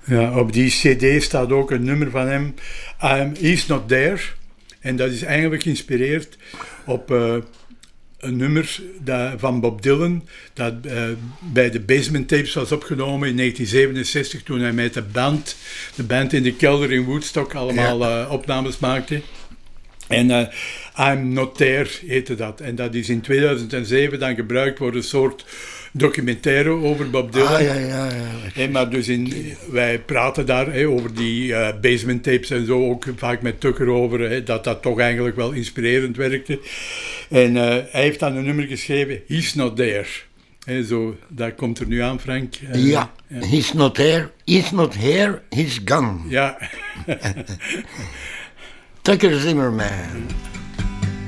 Ja, op die cd staat ook een nummer van hem, He's Not There. En dat is eigenlijk geïnspireerd op een nummer van Bob Dylan, dat bij de Basement Tapes was opgenomen in 1967, toen hij met de band in de kelder in Woodstock allemaal opnames maakte. En I'm Not There heette dat. En dat is in 2007 dan gebruikt voor een soort documentaire over Bob Dylan. Maar dus wij praten daar over die basement tapes en zo ook vaak met Tucker over, dat toch eigenlijk wel inspirerend werkte. En hij heeft dan een nummer geschreven, He's Not There. Zo, dat komt er nu aan, Frank. He's not there, he's not here, he's gone. Ja. Tucker Zimmerman.